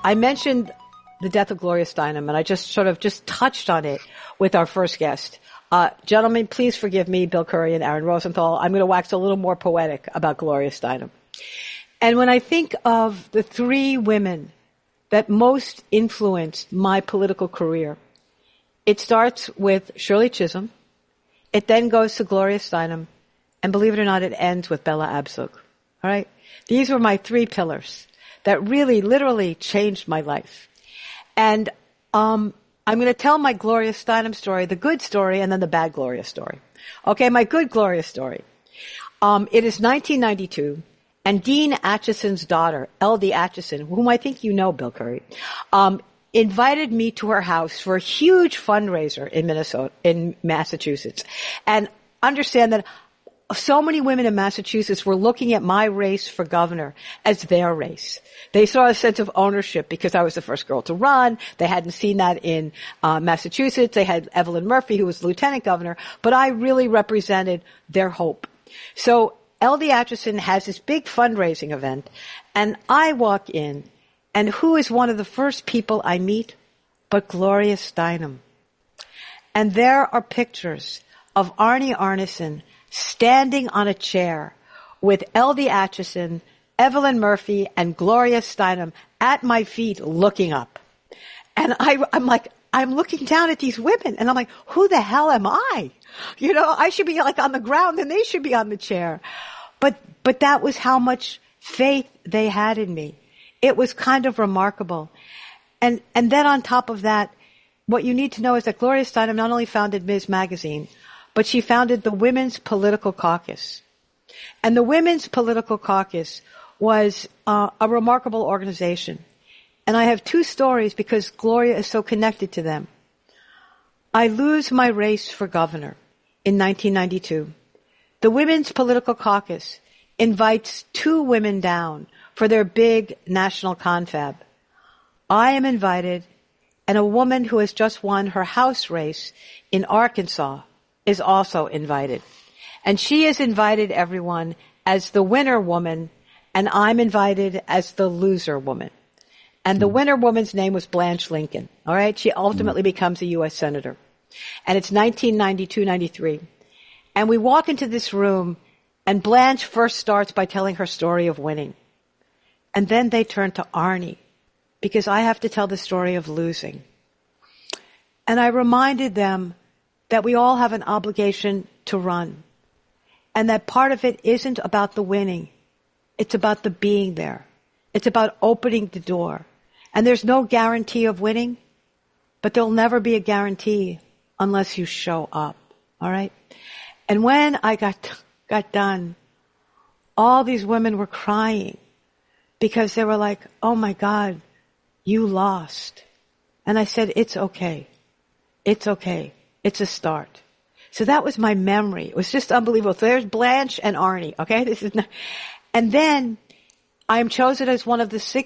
I mentioned the death of Gloria Steinem, and I just touched on it with our first guest. Gentlemen, please forgive me, Bill Curry and Aaron Rosenthal. I'm going to wax a little more poetic about Gloria Steinem. And when I think of the three women that most influenced my political career, it starts with Shirley Chisholm. It then goes to Gloria Steinem. And believe it or not, it ends with Bella Abzug. All right? These were my three pillars that really, literally changed my life. And I'm going to tell my Gloria Steinem story, the good story, and then the bad Gloria story. Okay, my good Gloria story. It is 1992, and Dean Acheson's daughter, L.D. Acheson, whom I think you know, Bill Curry, invited me to her house for a huge fundraiser in Massachusetts. And understand that so many women in Massachusetts were looking at my race for governor as their race. They saw a sense of ownership because I was the first girl to run. They hadn't seen that in Massachusetts. They had Evelyn Murphy, who was lieutenant governor, but I really represented their hope. So L.D. Acheson has this big fundraising event, and I walk in, and who is one of the first people I meet but Gloria Steinem? And there are pictures of Arnie Arnesen standing on a chair with L.D. Acheson, Evelyn Murphy, and Gloria Steinem at my feet looking up. And I'm looking down at these women, and I'm like, who the hell am I? You know, I should be like on the ground, and they should be on the chair. But that was how much faith they had in me. It was kind of remarkable. And then on top of that, what you need to know is that Gloria Steinem not only founded Ms. Magazine, but she founded the Women's Political Caucus. And the Women's Political Caucus was a remarkable organization. And I have two stories because Gloria is so connected to them. I lose my race for governor in 1992. The Women's Political Caucus invites two women down for their big national confab. I am invited, and a woman who has just won her House race in Arkansas is also invited. And she has invited everyone as the winner woman, and I'm invited as the loser woman. And the winner woman's name was Blanche Lincoln. All right? She ultimately becomes a U.S. Senator. And it's 1992-93. And we walk into this room, and Blanche first starts by telling her story of winning. And then they turn to Arnie, because I have to tell the story of losing. And I reminded them that we all have an obligation to run. And that part of it isn't about the winning. It's about the being there. It's about opening the door. And there's no guarantee of winning, but there'll never be a guarantee unless you show up. All right? And when I got done, all these women were crying because they were like, oh my God, you lost. And I said, it's okay. It's okay. It's a start. So that was my memory. It was just unbelievable. So there's Blanche and Arnie, okay? And then I am chosen as one of the 6